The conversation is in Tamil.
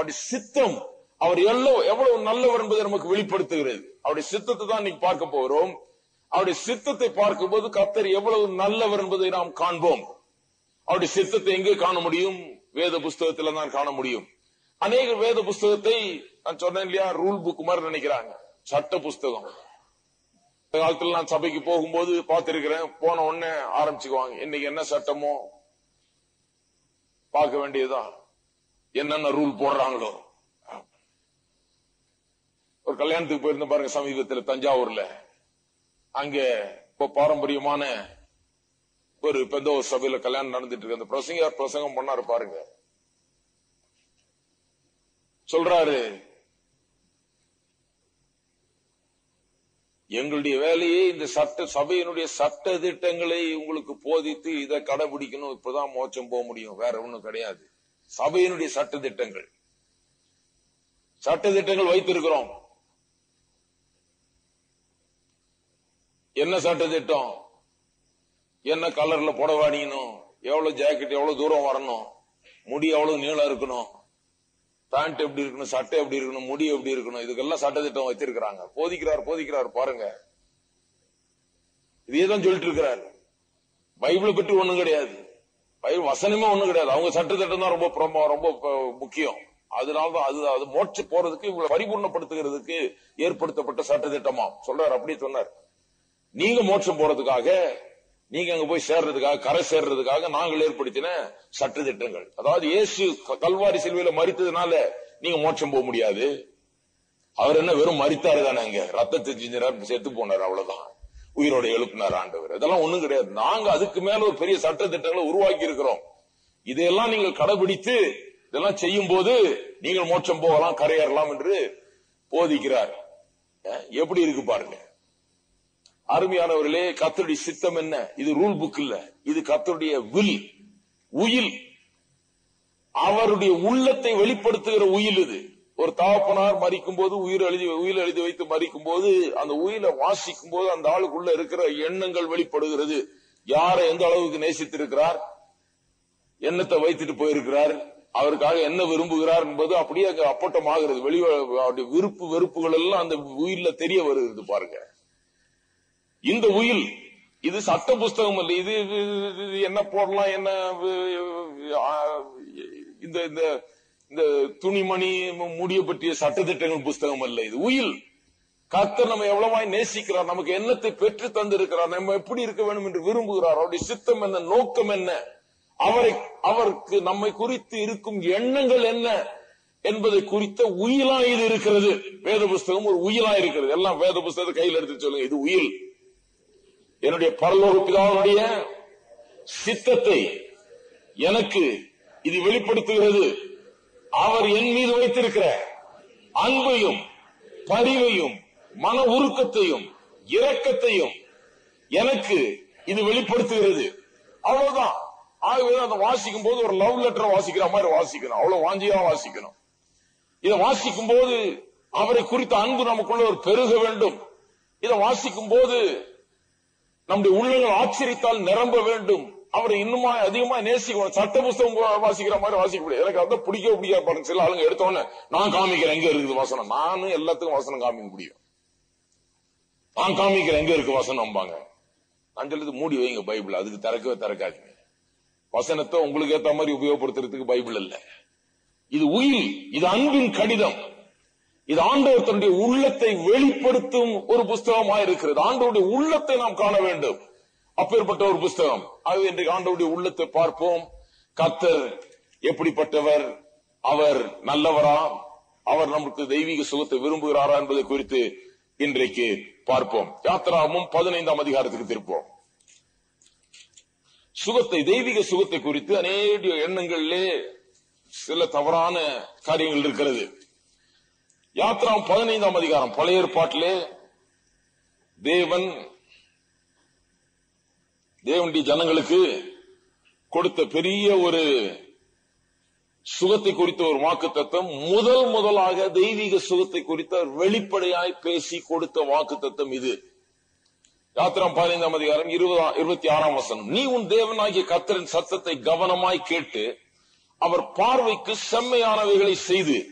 அவருடைய சித்தம், அவர் எவ்வளவு நல்லவர் என்பதை நமக்கு வெளிப்படுத்துகிறது. அவருடைய சித்தத்தை தான் இன்னைக்கு பார்க்க போகிறோம். அவருடைய சித்தத்தை பார்க்கும்போது கர்த்தர் எவ்வளவு நல்லவர் என்பதை நாம் காண்போம். அவருடைய சித்தத்தை எங்கே காண முடியும்? வேத புஸ்தகத்துல தான் காண முடியும். அநேக வேத புஸ்தகத்தை நான் சொன்னேன் இல்லையா, ரூல் புக் மாதிரி நினைக்கிறாங்க, சட்ட புஸ்தகம். காலத்துல நான் சபைக்கு போகும்போது பார்த்திருக்கிறேன், போன உடனே ஆரம்பிச்சுக்குவாங்க, இன்னைக்கு என்ன சட்டமோ பார்க்க வேண்டியதுதான், என்னென்ன ரூல் போடுறாங்களோ. ஒரு கல்யாணத்துக்கு போயிருந்த பாருங்க சமீபத்தில் தஞ்சாவூர்ல. அங்க இப்ப பாரம்பரியமான ஒரு பெந்த சபையில கல்யாணம் நடந்துட்டு இருக்கு. அந்த பிரசங்கம் பண்ணாரு பாருங்க. சொல்றாரு, எங்களுடைய வேலையே இந்த சபையினுடைய சட்ட திட்டங்களை உங்களுக்கு போதித்து இதை கடைபிடிக்கணும், இப்பதான் மோட்சம் போக முடியும், வேற ஒண்ணும் கிடையாது. சபையினுடைய சட்ட திட்டங்கள் வைத்திருக்கிறோம். என்ன சட்ட திட்டம்? என்ன கலர்ல புடவை அணியணும், எவ்வளவு ஜாக்கெட் எவ்வளவு தூரம் வரணும், முடி எவ்வளவு நீளம் இருக்கணும், பேண்ட் எப்படி இருக்கணும், சட்டை எப்படி இருக்கணும், முடி எப்படி இருக்கணும், இதுக்கெல்லாம் சட்டத்திட்டம் வச்சிருக்கிறாங்க. போதிக்கிறார் பாருங்க. இதேதான் சொல்லிட்டு இருக்கிறாரு. பைபிளை பற்றி ஒண்ணும் கிடையாது, பைபிள் வசனமே ஒண்ணும் கிடையாது. அவங்க சட்டத்திட்டம் தான் ரொம்ப முக்கியம். அதனாலதான் அது மோட்சம் போறதுக்கு இவங்களை பரிபூர்ணப்படுத்துகிறதுக்கு ஏற்படுத்தப்பட்ட சட்டத்திட்டமா சொல்றாரு. அப்படி சொன்னார், நீங்க மோட்சம் போறதுக்காக, நீங்க அங்க போய் சேர்றதுக்காக, கரை சேர்றதுக்காக நாங்கள் ஏற்படுத்தின சட்ட திட்டங்கள். அதாவது இயேசு கல்வாரி சிலுவையில மரித்ததுனால நீங்க மோட்சம் போக முடியாது. அவர் என்ன வெறும் மரித்தாரு தானே, அங்க ரத்தத்தை செஞ்சார், செத்து போனார், அவ்வளவுதான். உயிரோட எழுப்பினார் ஆண்டவர். இதெல்லாம் ஒண்ணும் கிடையாது. நாங்க அதுக்கு மேல ஒரு பெரிய சட்ட திட்டங்களை உருவாக்கி இருக்கிறோம். இதையெல்லாம் நீங்கள் கடைபிடித்து இதெல்லாம் செய்யும் போது நீங்கள் மோட்சம் போகலாம், கரையேறலாம் என்று போதிக்கிறார். எப்படி இருக்கு பாருங்க. அருமையானவர்களே, கர்த்தருடைய சித்தம் என்ன? இது ரூல் புக் இல்ல, இது கர்த்தருடைய உயில், அவருடைய உள்ளத்தை வெளிப்படுத்துகிற உயில். இது ஒரு தகப்பனார் மரிக்கும் போது உயில் எழுதி வைத்து மரிக்கும் போது அந்த உயிலை வாசிக்கும் போது அந்த ஆளுக்குள்ள இருக்கிற எண்ணங்கள் வெளிப்படுகிறது. யாரை எந்த அளவுக்கு நேசித்திருக்கிறார், எண்ணத்தை வைத்துட்டு போயிருக்கிறார், அவருக்காக என்ன விரும்புகிறார் என்பது அப்படியே அங்க அப்பட்டமாகிறது. அவருடைய விருப்பு வெறுப்புகள் எல்லாம் அந்த உயில்ல தெரிய வருகிறது பாருங்க. இந்த உயில் இது சட்ட புஸ்தகம் அல்ல. இது என்ன போடலாம், என்ன இந்த துணிமணி முடிய பற்றிய சட்டத்திட்டங்கள் புஸ்தகம் அல்ல. இது உயில். கர்த்தர் நம்ம எவ்வளவாய் நேசிக்கிறார், நமக்கு எண்ணத்தை பெற்று தந்திருக்கிறார், நம்ம எப்படி இருக்க வேண்டும் என்று விரும்புகிறார், அவருடைய சித்தம் என்ன, நோக்கம் என்ன, அவருக்கு நம்மை குறித்து இருக்கும் எண்ணங்கள் என்ன என்பதை குறித்த உயிலா இது இருக்கிறது. வேத புஸ்தகம் ஒரு உயிலா இருக்கிறது. எல்லாம் வேத புஸ்தகத்தை கையில் எடுத்து சொல்லுங்க, இது உயில். என்னுடைய பரலோக பிதாவுடைய சித்தத்தை எனக்கு இது வெளிப்படுத்துகிறது. அவர் என் மீது வைத்திருக்கிற அன்பையும் பரிவையும் மன உருக்கத்தையும் இரக்கத்தையும் எனக்கு இது வெளிப்படுத்துகிறது. அவ்வளவுதான். ஆகவே அதை வாசிக்கும் போது ஒரு லவ் லெட்டர் வாசிக்கிற மாதிரி வாசிக்கணும், அவ்வளவு வாஞ்சியா வாசிக்கணும். இதை வாசிக்கும் போது அவரை குறித்த அன்பு நமக்குள்ள ஒரு பெருக வேண்டும். இதை வாசிக்கும் போது நம்முடைய உள்ளங்கள் ஆச்சரியத்தால் நிரம்ப வேண்டும். அவரை இன்னுமா அதிகமா நேசிக்கணும். சட்ட புஸ்தகம் வாசிக்கிற மாதிரி வாசிக்க முடியாது. எனக்கு அதான் பிடிக்க பாருங்க. சில ஆளுங்க எடுத்தோன்னு நான் காமிக்கிறேன் எங்க இருக்குது வசனம், நானும் எல்லாத்துக்கும் வசனம் காமிக்க முடியும், நான் காமிக்கிறேன் எங்க இருக்கு வசனம் பாங்க. நான் சொல்றது மூடி வைங்க பைபிள், அதுக்கு திறக்காதீங்க. வசனத்தை உங்களுக்கு ஏத்த மாதிரி உபயோகப்படுத்துறதுக்கு பைபிள் இல்ல. இது உயில், இது அன்பின் கடிதம். இது ஆண்டவர் தன்னுடைய உள்ளத்தை வெளிப்படுத்தும் ஒரு புஸ்தகமா இருக்கிறது. ஆண்டவருடைய உள்ளத்தை நாம் காண வேண்டும், அப்பேற்பட்ட ஒரு புஸ்தகம். ஆகவே இன்றைக்கு ஆண்டவருடைய உள்ளத்தை பார்ப்போம். கர்த்தர் எப்படிப்பட்டவர், அவர் நல்லவரா, அவர் நமக்கு தெய்வீக சுகத்தை விரும்புகிறாரா என்பதை குறித்து இன்றைக்கு பார்ப்போம். யாத்திராகமம் 15ஆம் அதிகாரத்துக்கு திருப்போம். தெய்வீக சுகத்தை குறித்து அநேக எண்ணங்களிலே சில தவறான காரியங்கள் இருக்கிறது. யாத்திராகமம் 15ஆம் அதிகாரம், பழைய ஏற்பாட்டிலே தேவனுடைய ஜனங்களுக்கு கொடுத்த பெரிய ஒரு சுகத்தை குறித்த ஒரு வாக்குத்தத்தம். முதலாக தெய்வீக சுகத்தை குறித்த வெளிப்படையாய் பேசி கொடுத்த வாக்குத்தத்தம் இது. யாத்திராகமம் 15ஆம் அதிகாரம் 26ஆம் வசனம். நீ உன் தேவனாகிய கர்த்தரின் சத்தத்தை கவனமாய் கேட்டு அவர் பார்வைக்கு செம்மையானவைகளை செய்து